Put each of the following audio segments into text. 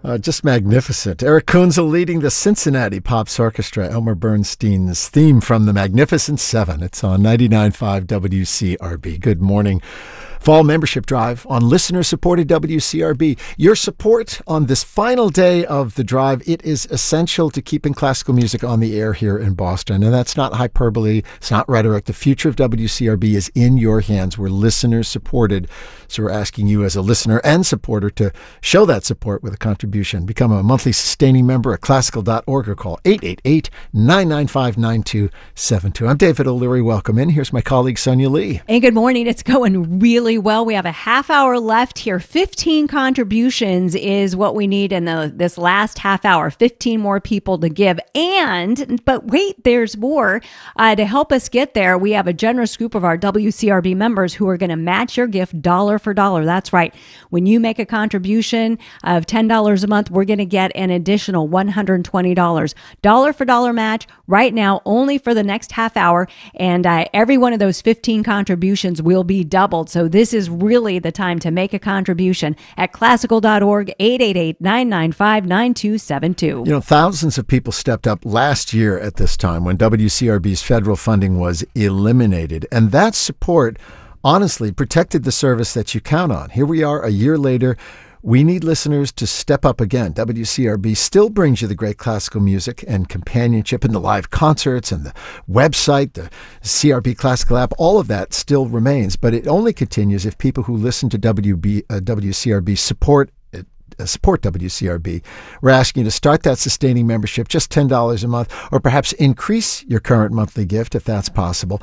Just magnificent. Eric Kunzel leading the Cincinnati Pops Orchestra, Elmer Bernstein's theme from the Magnificent Seven. It's on 99.5 WCRB. Good morning. Fall membership drive on listener-supported WCRB. Your support on this final day of the drive, it is essential to keeping classical music on the air here in Boston. And that's not hyperbole. It's not rhetoric. The future of WCRB is in your hands. We're listener-supported. So we're asking you as a listener and supporter to show that support with a contribution. Become a monthly sustaining member at classical.org or call 888-995-9272. I'm David O'Leary. Welcome in. Here's my colleague, Sonia Lee. And good morning. It's going really well. We have a half hour left here. 15 contributions is what we need in this last half hour. 15 more people to give. But wait, there's more. To help us get there, we have a generous group of our WCRB members who are going to match your gift dollar for dollar. That's right. When you make a contribution of $10 a month, we're going to get an additional $120. Dollar for dollar match right now, only for the next half hour. And every one of those 15 contributions will be doubled. So this is really the time to make a contribution at classical.org, 888-995-9272. You know, thousands of people stepped up last year at this time when WCRB's federal funding was eliminated. And that support, honestly, protected the service that you count on. Here we are a year later. We need listeners to step up again. WCRB still brings you the great classical music and companionship and the live concerts and the website, the CRB Classical app. All of that still remains, but it only continues if people who listen to WCRB support WCRB. We're asking you to start that sustaining membership, just $10 a month, or perhaps increase your current monthly gift if that's possible.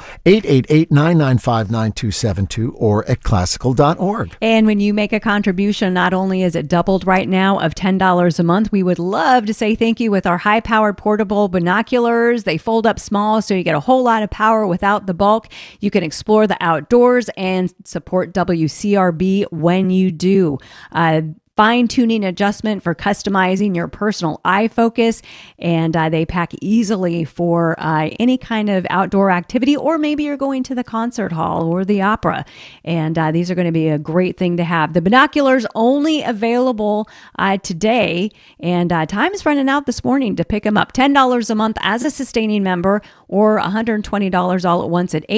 888-995-9272 or at classical.org. And when you make a contribution, not only is it doubled right now of $10 a month, we would love to say thank you with our high-powered portable binoculars. They fold up small, so you get a whole lot of power without the bulk. You can explore the outdoors and support WCRB when you do. Fine-tuning adjustment for customizing your personal eye focus, and they pack easily for any kind of outdoor activity, or maybe you're going to the concert hall or the opera, and these are going to be a great thing to have. The binoculars only available today, and time is running out this morning to pick them up. $10 a month as a sustaining member, or $120 all at once at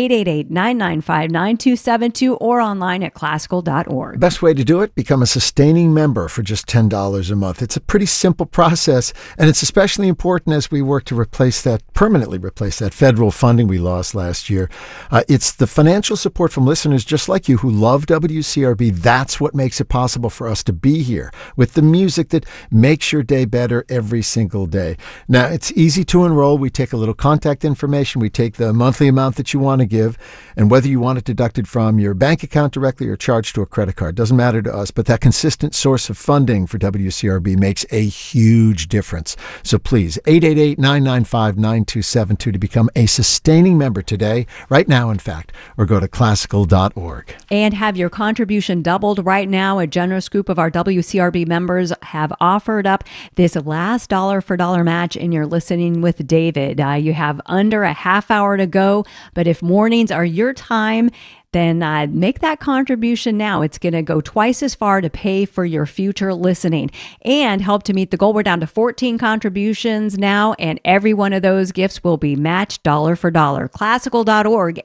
888-995-9272 or online at classical.org. Best way to do it, become a sustaining member for just $10 a month. It's a pretty simple process, and it's especially important as we work to permanently replace that federal funding we lost last year. It's the financial support from listeners just like you who love WCRB. That's what makes it possible for us to be here with the music that makes your day better every single day. Now, it's easy to enroll. We take a little contact information. We take the monthly amount that you want to give, and whether you want it deducted from your bank account directly or charged to a credit card, doesn't matter to us, but that consistent source of funding for WCRB makes a huge difference. So please, 888-995-9272 to become a sustaining member today, right now, in fact, or go to classical.org. And have your contribution doubled right now. A generous group of our WCRB members have offered up this last dollar for dollar match in your Listening with David. You have under a half hour to go, but if mornings are your time, then make that contribution now. It's going to go twice as far to pay for your future listening and help to meet the goal. We're down to 14 contributions now, and every one of those gifts will be matched dollar for dollar. Classical.org,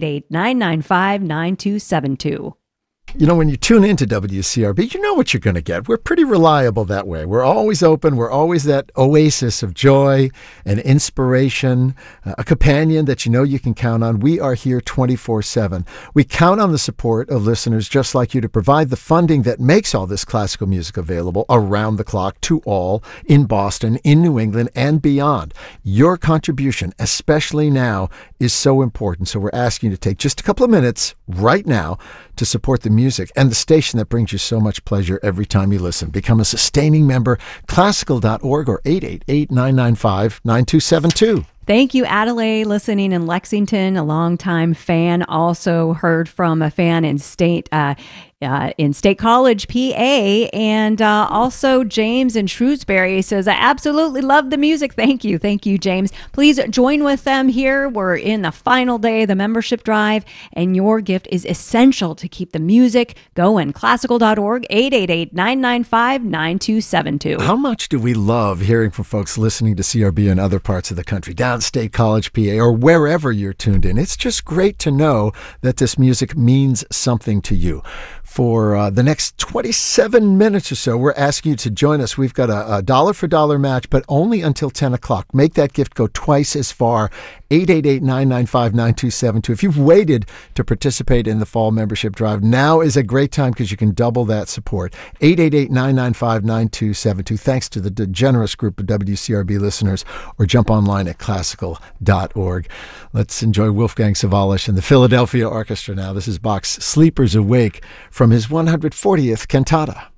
888-995-9272. You know, when you tune into WCRB, you know what you're going to get. We're pretty reliable that way. We're always open. We're always that oasis of joy and inspiration, a companion that you know you can count on. We are here 24/7. We count on the support of listeners just like you to provide the funding that makes all this classical music available around the clock to all in Boston, in New England, and beyond. Your contribution, especially now, is so important. So we're asking you to take just a couple of minutes right now to support the music and the station that brings you so much pleasure every time you listen. Become a sustaining member, classical.org or 888-995-9272. Thank you, Adelaide, listening in Lexington, a longtime fan. Also heard from a fan in State College, PA, and also James in Shrewsbury says, I absolutely love the music. Thank you, James. Please join with them here. We're in the final day of the membership drive, and your gift is essential to keep the music going. Classical.org, 888-995-9272. How much do we love hearing from folks listening to CRB in other parts of the country, Downstate College, PA, or wherever you're tuned in? It's just great to know that this music means something to you. For the next 27 minutes or so, we're asking you to join us. We've got a dollar-for-dollar match, but only until 10 o'clock. Make that gift go twice as far. 888-995-9272. If you've waited to participate in the fall membership drive, now is a great time because you can double that support. 888-995-9272. Thanks to the generous group of WCRB listeners, or jump online at classical.org. Let's enjoy Wolfgang Sawallisch and the Philadelphia Orchestra now. This is Bach's Sleepers Awake from his 140th cantata.